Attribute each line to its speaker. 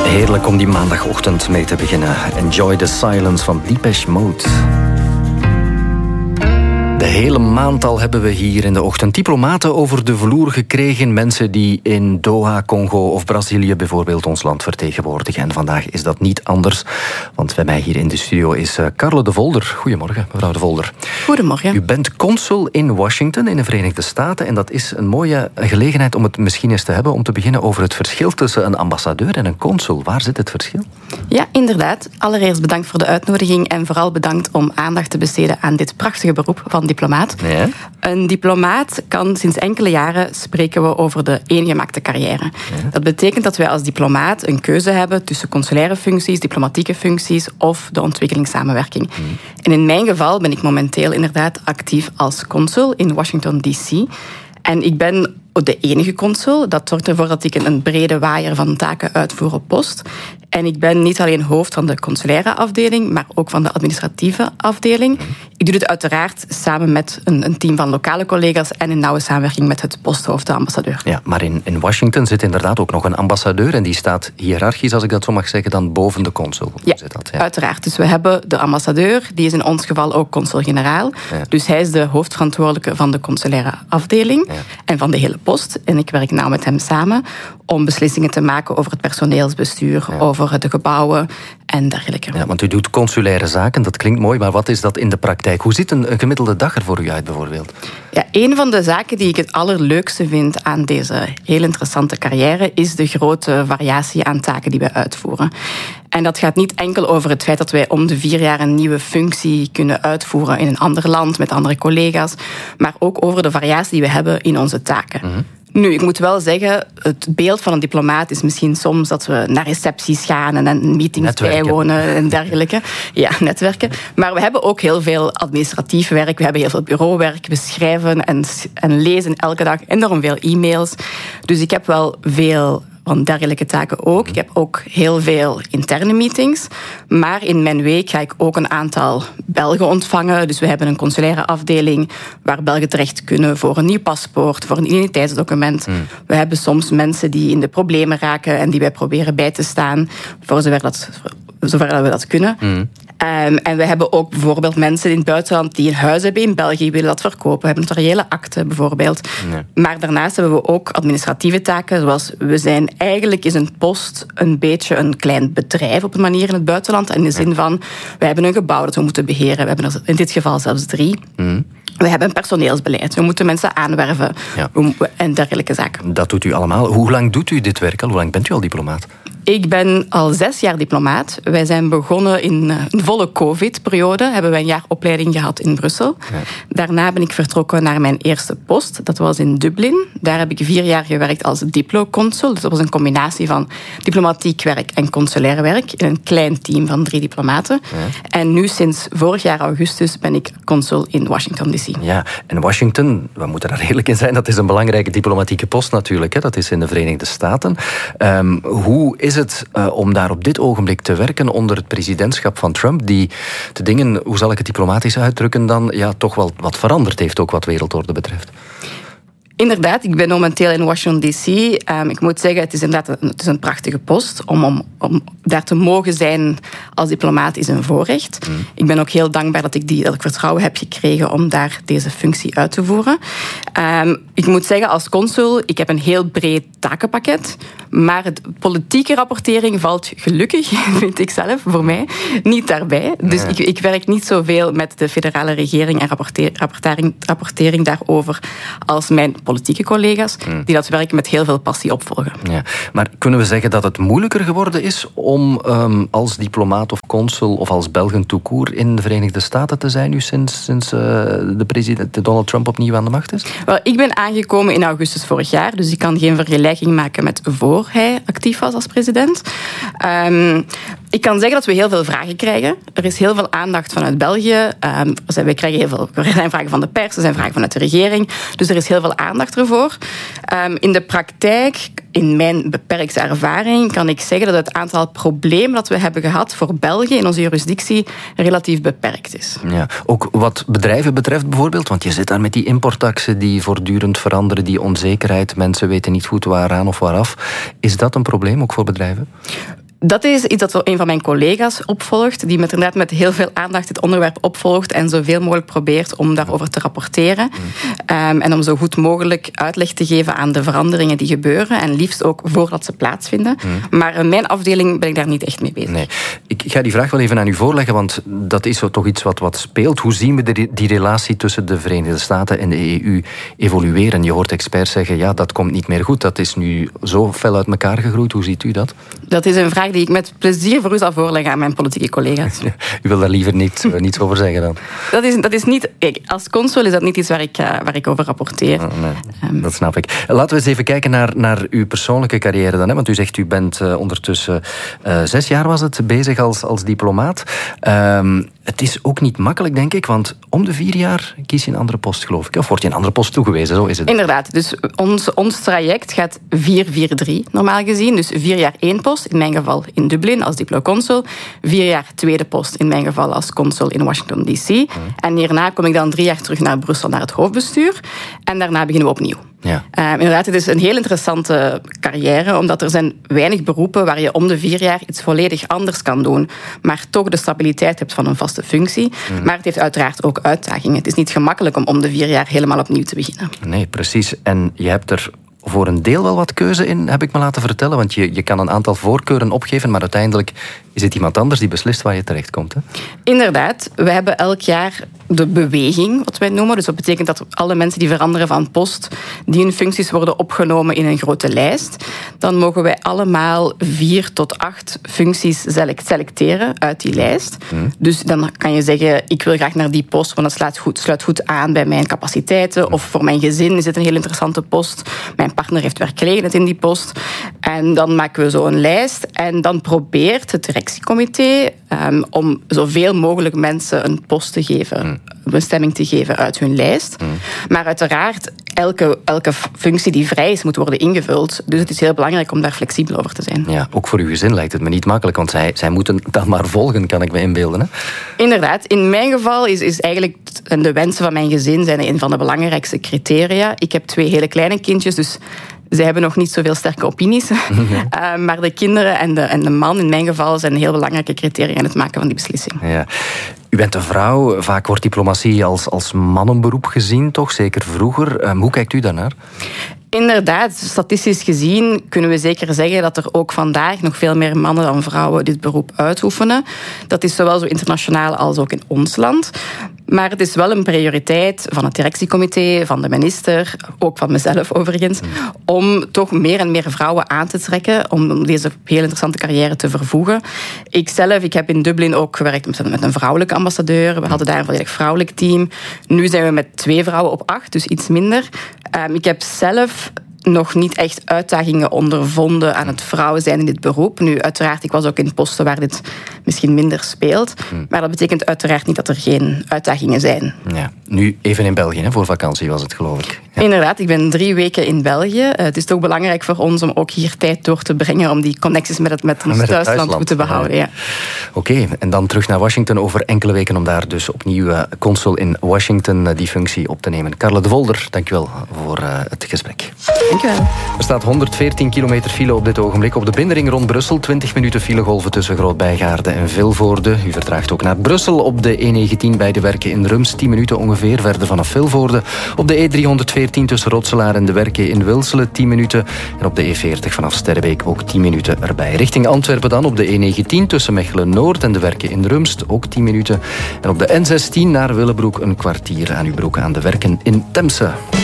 Speaker 1: Heerlijk om die maandagochtend mee te beginnen. Enjoy the silence van Depeche Mode. De hele maand al hebben we hier in de ochtend diplomaten over de vloer gekregen. Mensen die in Doha, Congo of Brazilië bijvoorbeeld ons land vertegenwoordigen. En vandaag is dat niet anders. Want bij mij hier in de studio is Carle de Volder. Goedemorgen, mevrouw de Volder.
Speaker 2: Goedemorgen.
Speaker 1: U bent consul in Washington in de Verenigde Staten. En dat is een mooie gelegenheid om het misschien eens te hebben. Om te beginnen over het verschil tussen een ambassadeur en een consul. Waar zit het verschil?
Speaker 2: Ja, inderdaad. Allereerst bedankt voor de uitnodiging. En vooral bedankt om aandacht te besteden aan dit prachtige beroep van diplomaat.
Speaker 1: Ja.
Speaker 2: Een diplomaat kan sinds enkele jaren spreken we over de eengemaakte carrière. Ja. Dat betekent dat wij als diplomaat een keuze hebben tussen consulaire functies, diplomatieke functies of de ontwikkelingssamenwerking. En in mijn geval ben ik momenteel inderdaad actief als consul in Washington D.C. En ik ben de enige consul. Dat zorgt ervoor dat ik een brede waaier van taken uitvoer op post. En ik ben niet alleen hoofd van de consulaire afdeling, maar ook van de administratieve afdeling. Ik doe dit uiteraard samen met een team van lokale collega's en in nauwe samenwerking met het posthoofd, de ambassadeur.
Speaker 1: Ja, maar in Washington zit inderdaad ook nog een ambassadeur en die staat hiërarchisch, als ik dat zo mag zeggen, dan boven de consul.
Speaker 2: Ja, uiteraard. Dus we hebben de ambassadeur, die is in ons geval ook consul-generaal. Ja. Dus hij is de hoofdverantwoordelijke van de consulaire afdeling en van de hele post. En ik werk nauw met hem samen om beslissingen te maken over het personeelsbestuur, over de gebouwen en dergelijke.
Speaker 1: Ja, want u doet consulaire zaken, dat klinkt mooi, maar wat is dat in de praktijk? Hoe ziet een gemiddelde dag er voor u uit, bijvoorbeeld?
Speaker 2: Ja, een van de zaken die ik het allerleukste vind aan deze heel interessante carrière is de grote variatie aan taken die wij uitvoeren. En dat gaat niet enkel over het feit dat wij om de 4 jaar een nieuwe functie kunnen uitvoeren in een ander land met andere collega's, maar ook over de variatie die we hebben in onze taken. Nu, ik moet wel zeggen, het beeld van een diplomaat is misschien soms dat we naar recepties gaan en meetings bijwonen en dergelijke. Ja, netwerken. Maar we hebben ook heel veel administratief werk, we hebben heel veel bureauwerk, we schrijven en lezen elke dag enorm veel e-mails. Dus ik heb wel veel van dergelijke taken ook. Ik heb ook heel veel interne meetings. Maar in mijn week ga ik ook een aantal Belgen ontvangen. Dus we hebben een consulaire afdeling waar Belgen terecht kunnen voor een nieuw paspoort, voor een identiteitsdocument. We hebben soms mensen die in de problemen raken en die wij proberen bij te staan, voor zover we dat kunnen. En we hebben ook bijvoorbeeld mensen in het buitenland die een huis hebben in België, willen dat verkopen. We hebben notariële akten bijvoorbeeld. Nee. Maar daarnaast hebben we ook administratieve taken, zoals eigenlijk is een post een beetje een klein bedrijf op een manier in het buitenland. In de zin van, we hebben een gebouw dat we moeten beheren. We hebben er in dit geval zelfs 3. We hebben een personeelsbeleid. We moeten mensen aanwerven en dergelijke zaken.
Speaker 1: Dat doet u allemaal. Hoe lang doet u dit werk al? Hoe lang bent u al diplomaat?
Speaker 2: Ik ben al 6 jaar diplomaat. Wij zijn begonnen in een volle COVID-periode. Hebben wij een jaar opleiding gehad in Brussel. Ja. Daarna ben ik vertrokken naar mijn eerste post. Dat was in Dublin. Daar heb ik 4 jaar gewerkt als diploconsul. Dus dat was een combinatie van diplomatiek werk en consulair werk. In een klein team van 3 diplomaten. Ja. En nu sinds vorig jaar augustus ben ik consul in Washington D.C.
Speaker 1: Ja, en Washington, we moeten daar eerlijk in zijn, dat is een belangrijke diplomatieke post natuurlijk. Hè? Dat is in de Verenigde Staten. Hoe is het om daar op dit ogenblik te werken onder het presidentschap van Trump, die de dingen, hoe zal ik het diplomatisch uitdrukken, dan toch wel wat veranderd heeft, ook wat wereldorde betreft?
Speaker 2: Inderdaad, ik ben momenteel in Washington D.C. Ik moet zeggen, het is een prachtige post. Om daar te mogen zijn als diplomaat is een voorrecht. Ik ben ook heel dankbaar dat ik vertrouwen heb gekregen om daar deze functie uit te voeren. Ik moet zeggen, als consul, ik heb een heel breed takenpakket. Maar de politieke rapportering valt gelukkig, vind ik zelf, voor mij, niet daarbij. Dus ik werk niet zoveel met de federale regering en rapportering daarover als mijn politieke collega's, die dat werk met heel veel passie opvolgen. Ja.
Speaker 1: Maar kunnen we zeggen dat het moeilijker geworden is om als diplomaat of consul of als Belgen tout court in de Verenigde Staten te zijn nu sinds de president Donald Trump opnieuw aan de macht is?
Speaker 2: Wel, ik ben aangekomen in augustus vorig jaar, dus ik kan geen vergelijking maken met voor hij actief was als president. Ik kan zeggen dat we heel veel vragen krijgen. Er is heel veel aandacht vanuit België. Er zijn vragen van de pers, er zijn vragen vanuit de regering. Dus er is heel veel aandacht ervoor. In de praktijk, in mijn beperkte ervaring, kan ik zeggen dat het aantal problemen dat we hebben gehad voor België in onze jurisdictie relatief beperkt is.
Speaker 1: Ja, ook wat bedrijven betreft bijvoorbeeld, want je zit daar met die importtaxen die voortdurend veranderen, die onzekerheid, mensen weten niet goed waaraan of waaraf. Is dat een probleem ook voor bedrijven?
Speaker 2: Dat is iets dat een van mijn collega's opvolgt, die inderdaad met heel veel aandacht het onderwerp opvolgt en zoveel mogelijk probeert om daarover te rapporteren. En om zo goed mogelijk uitleg te geven aan de veranderingen die gebeuren en liefst ook voordat ze plaatsvinden. Maar in mijn afdeling ben ik daar niet echt mee bezig.
Speaker 1: Nee. Ik ga die vraag wel even aan u voorleggen, want dat is toch iets wat speelt. Hoe zien we die relatie tussen de Verenigde Staten en de EU evolueren? Je hoort experts zeggen, ja, dat komt niet meer goed. Dat is nu zo fel uit elkaar gegroeid. Hoe ziet u dat?
Speaker 2: Dat is een vraag die ik met plezier voor u zal voorleggen aan mijn politieke collega's.
Speaker 1: U wil daar liever niets over zeggen dan?
Speaker 2: Dat is niet... Kijk, als consul is dat niet iets waar ik over rapporteer.
Speaker 1: Nee, dat snap ik. Laten we eens even kijken naar uw persoonlijke carrière dan. Hè? Want u zegt, u bent ondertussen 6 jaar was het bezig als diplomaat. Het is ook niet makkelijk, denk ik, want om de 4 jaar kies je een andere post, geloof ik. Of wordt je een andere post toegewezen, zo is het.
Speaker 2: Inderdaad, dus ons traject gaat 4-4-3 normaal gezien. Dus 4 jaar 1 post, in mijn geval in Dublin als diploconsul. 4 jaar tweede post, in mijn geval als consul in Washington D.C. En hierna kom ik dan 3 jaar terug naar Brussel, naar het hoofdbestuur. En daarna beginnen we opnieuw.
Speaker 1: Ja.
Speaker 2: Inderdaad, het is een heel interessante carrière, omdat er zijn weinig beroepen waar je om de 4 jaar iets volledig anders kan doen, maar toch de stabiliteit hebt van een vaste functie. Maar het heeft uiteraard ook uitdagingen. Het is niet gemakkelijk om de 4 jaar helemaal opnieuw te beginnen.
Speaker 1: Nee, precies. En je hebt er voor een deel wel wat keuze in, heb ik me laten vertellen. Want je kan een aantal voorkeuren opgeven, maar uiteindelijk is het iemand anders die beslist waar je terechtkomt. Hè?
Speaker 2: Inderdaad. We hebben elk jaar de beweging, wat wij noemen. Dus dat betekent dat alle mensen die veranderen van post, die hun functies worden opgenomen in een grote lijst. Dan mogen wij allemaal 4 tot 8 functies selecteren uit die lijst. Dus dan kan je zeggen, ik wil graag naar die post, want dat sluit goed aan bij mijn capaciteiten. Of voor mijn gezin is het een heel interessante post. Mijn partner heeft werkgelegenheid in die post. En dan maken we zo een lijst. En dan probeert het directiecomité om zoveel mogelijk mensen een post te geven, een stemming te geven uit hun lijst. Maar uiteraard, elke functie die vrij is, moet worden ingevuld. Dus het is heel belangrijk om daar flexibel over te zijn. Ja,
Speaker 1: ook voor uw gezin lijkt het me niet makkelijk, want zij moeten dat maar volgen, kan ik me inbeelden. Hè?
Speaker 2: Inderdaad. In mijn geval is eigenlijk de wensen van mijn gezin zijn een van de belangrijkste criteria. Ik heb 2 hele kleine kindjes, dus zij hebben nog niet zoveel sterke opinies. Maar de kinderen en de man, in mijn geval, zijn heel belangrijke criteria in het maken van die beslissing.
Speaker 1: Ja. U bent een vrouw. Vaak wordt diplomatie als mannenberoep gezien, toch? Zeker vroeger. Hoe kijkt u daarnaar?
Speaker 2: Inderdaad, statistisch gezien kunnen we zeker zeggen dat er ook vandaag nog veel meer mannen dan vrouwen dit beroep uitoefenen. Dat is zowel zo internationaal als ook in ons land. Maar het is wel een prioriteit van het directiecomité, van de minister, ook van mezelf overigens, om toch meer en meer vrouwen aan te trekken, om deze heel interessante carrière te vervoegen. Ik heb in Dublin ook gewerkt met een vrouwelijke ambassadeur. We hadden daar een volledig vrouwelijk team. Nu zijn we met 2 vrouwen op 8, dus iets minder. Ik heb zelf nog niet echt uitdagingen ondervonden aan het vrouwen zijn in dit beroep. Nu, uiteraard, ik was ook in posten waar dit misschien minder speelt. Maar dat betekent uiteraard niet dat er geen uitdagingen zijn.
Speaker 1: Ja. Nu even in België, hè? Voor vakantie was het, geloof ik.
Speaker 2: Ja. Inderdaad, ik ben 3 weken in België. Het is toch belangrijk voor ons om ook hier tijd door te brengen, om die connecties met ons thuisland goed te behouden. Ja.
Speaker 1: Oké, en dan terug naar Washington over enkele weken om daar dus opnieuw consul in Washington die functie op te nemen. Carla de Volder, dankjewel voor het gesprek.
Speaker 2: Dankjewel.
Speaker 1: Er staat 114 kilometer file op dit ogenblik op de binnenring rond Brussel. 20 minuten filegolven tussen Groot-Bijgaarde en Vilvoorde. U vertraagt ook naar Brussel op de E19 bij de Werken in Rums. 10 minuten ongeveer verder vanaf Vilvoorde. Op de E314 tussen Rotselaar en de Werken in Wilselen 10 minuten. En op de E40 vanaf Sterrebeek ook 10 minuten erbij. Richting Antwerpen dan op de E19 tussen Mechelen-Noord en de Werken in Rumst ook 10 minuten. En op de N16 naar Willebroek een kwartier aan uw broek aan de Werken in Temse.